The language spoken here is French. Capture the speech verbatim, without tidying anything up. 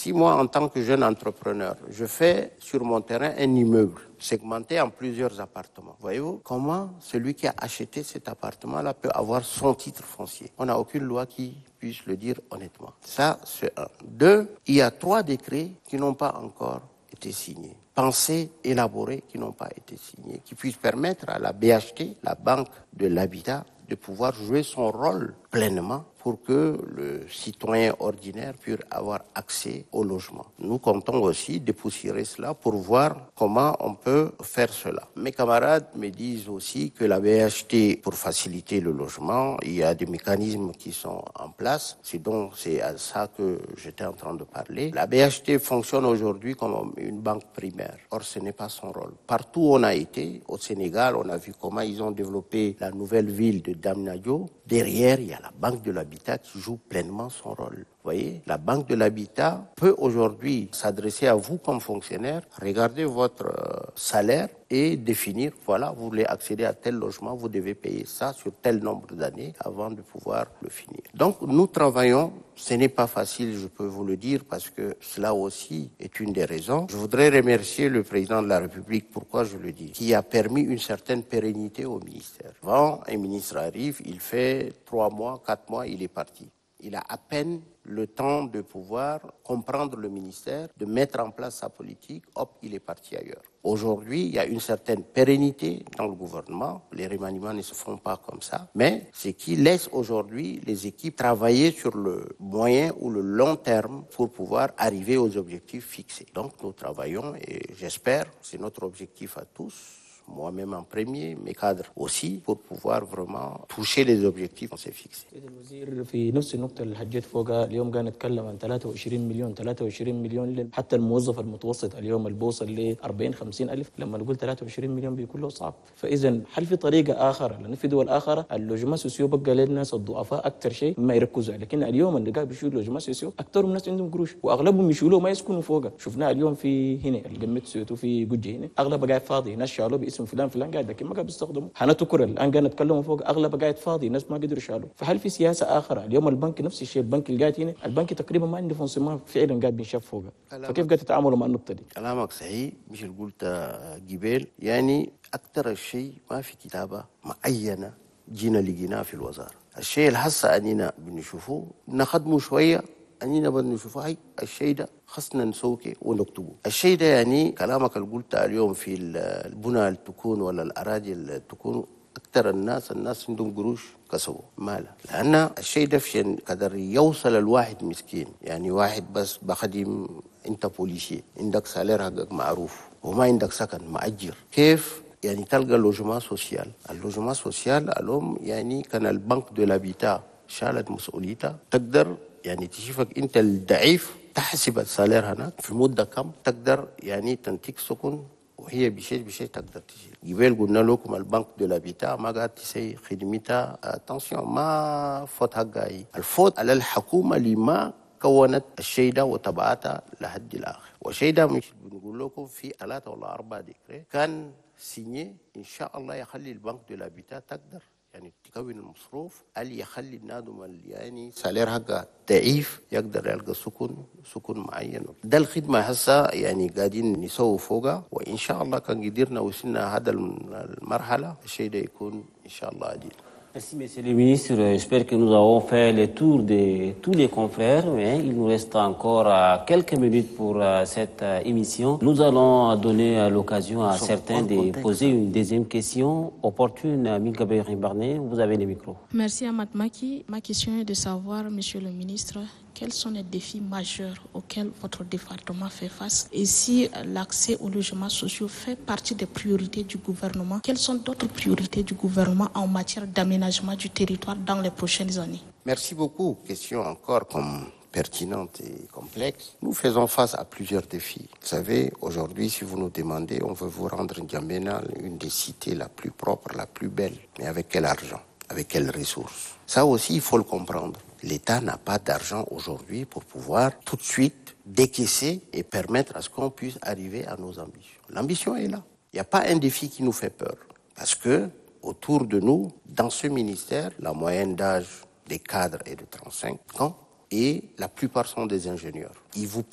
Si moi, en tant que jeune entrepreneur, je fais sur mon terrain un immeuble segmenté en plusieurs appartements, voyez-vous comment celui qui a acheté cet appartement-là peut avoir son titre foncier? On n'a aucune loi qui puisse le dire honnêtement. Ça, c'est un. Deux, il y a trois décrets qui n'ont pas encore été signés. Pensés, élaborés, qui n'ont pas été signés, qui puissent permettre à la B H T, la Banque de l'Habitat, de pouvoir jouer son rôle pleinement pour que le citoyen ordinaire puisse avoir accès au logement. Nous comptons aussi dépoussiérer cela pour voir comment on peut faire cela. Mes camarades me disent aussi que la B H T, pour faciliter le logement, il y a des mécanismes qui sont en place. C'est donc c'est à ça que j'étais en train de parler. La B H T fonctionne aujourd'hui comme une banque primaire. Or, ce n'est pas son rôle. Partout où on a été, au Sénégal, on a vu comment ils ont développé la nouvelle ville de Damnadio. Derrière, il y a la Banque de l'Habitat qui joue pleinement son rôle. Vous voyez, la Banque de l'Habitat peut aujourd'hui s'adresser à vous comme fonctionnaire, regarder votre euh, salaire et définir, voilà, vous voulez accéder à tel logement, vous devez payer ça sur tel nombre d'années avant de pouvoir le finir. Donc, nous travaillons, ce n'est pas facile, je peux vous le dire, parce que cela aussi est une des raisons. Je voudrais remercier le président de la République, pourquoi je le dis, qui a permis une certaine pérennité au ministère. Quand un ministre arrive, il fait trois mois, quatre mois, il est parti. Il a à peine le temps de pouvoir comprendre le ministère, de mettre en place sa politique, hop, il est parti ailleurs. Aujourd'hui, il y a une certaine pérennité dans le gouvernement. Les remaniements ne se font pas comme ça. Mais ce qui laisse aujourd'hui les équipes travailler sur le moyen ou le long terme pour pouvoir arriver aux objectifs fixés. Donc nous travaillons et j'espère, c'est notre objectif à tous, moi-même en premier, mes cadres aussi, pour pouvoir vraiment toucher les objectifs qu'on s'est fixés. سيد الوزير في نفس النقطة اللي حجيت فوقها اليوم قاعد نتكلم عن ثلاثة وعشرين مليون ثلاثة وعشرين مليون حتى الموظف المتوسط اليوم اللي بوصل ل أربعين خمسين ألف لما نقول ثلاثة وعشرين مليون بيكون له صعب فإذا هل في طريقة آخر لأن في دول آخرة اللوجمات سوسيو بقى للناس الضعفاء أكثر شيء ما يركزوا عليه لكن اليوم اللي قاعد بيشيلوا لوجمات سوسيو أكثر من الناس عندهم قروش وأغلبهم يشيلوه ما يسكنوا فوقها شفناه اليوم في هنا القمة سويتو في جوجي هنا أغلبها قاعد فاضي ناس شالوه باسم فلان فلان قاعد لكن ما قاعد بيستخدموا حنتكر الآن قاعد نتكلموا فوق أغلبها قاعد فاضي ناس ما قدروا يشالوه فهل في سياسة آخرة اليوم البنك نفس الشيء البنك اللي قاعد هنا البنك تقريبا ما عنده فونسيون فعلا قاعد بينشاف فوقها فكيف قاعد تتعاملوا مع النقطة دي؟ كلامك صحيح مثل قلت جبال يعني أكثر الشيء ما في كتابة معينة جينا لقيناه في الوزارة الشيء اللي هسه أنينا بنشوفوه نخدمه شوية أنينا بنشوفه هاي الشيء ده خصنا نسوكه ونكتبه الشيء ده يعني كلامك اللي قلت اليوم في البنى اللي تكون ولا الأراضي اللي تكون أكثر الناس الناس عندهم قروش كسبوا مالا لأن الشيء ده فشان قدر يوصل الواحد مسكين يعني واحد بس بخدم أنت بوليسي عندك سالير حقك معروف وما عندك سكن مأجر كيف يعني تلقى لوجمان سوسيال اللوجمان سوسيال اليوم يعني كان البنك دو لابيتا شالت مسؤوليتها تقدر يعني تشوفك أنت الضعيف تحسب السالير هناك في مدة كم تقدر يعني تنتيك سكن وهي بشيء بشيء تقدر تجي قبل قلنا لكم البنك دو لابيتا ما قاعد تسوي خدمتها اتنسيون ما فوت حقها الفوت على الحكومة اللي ما كونت الشيء ده وتبعتها لحد الآخر والشيء ده مش بنقول لكم في ثلاثة ولا أربعة ديكري كان سيني إن شاء الله يخلي البنك دو لابيتا تقدر يعني تكون المصروف اللي يخلي النادم اللي يعني سالير حقه ضعيف يقدر يلقى سكن سكن معين ده الخدمه هسه يعني قاعدين نسوي فوقها وان شاء الله كان قدرنا وصلنا هذا المرحله الشيء ده يكون ان شاء الله عديل. Merci, Monsieur le Ministre. J'espère que nous avons fait le tour de tous les confrères, mais il nous reste encore quelques minutes pour cette émission. Nous allons donner l'occasion à certains de poser une deuxième question opportune. Milka Barnet, vous avez le micro. Merci Ahmad Maki. Ma question est de savoir, Monsieur le Ministre, quels sont les défis majeurs auxquels votre département fait face? Et si l'accès aux logements sociaux fait partie des priorités du gouvernement, quelles sont d'autres priorités du gouvernement en matière d'aménagement du territoire dans les prochaines années? Merci beaucoup. Question encore comme pertinente et complexe. Nous faisons face à plusieurs défis. Vous savez, aujourd'hui, si vous nous demandez, on veut vous rendre N'Djamena une des cités la plus propre, la plus belle. Mais avec quel argent? Avec quelles ressources? Ça aussi, il faut le comprendre. L'État n'a pas d'argent aujourd'hui pour pouvoir tout de suite décaisser et permettre à ce qu'on puisse arriver à nos ambitions. L'ambition est là. Il n'y a pas un défi qui nous fait peur. Parce que, autour de nous, dans ce ministère, la moyenne d'âge des cadres est de trente-cinq ans et la plupart sont des ingénieurs. Ils vous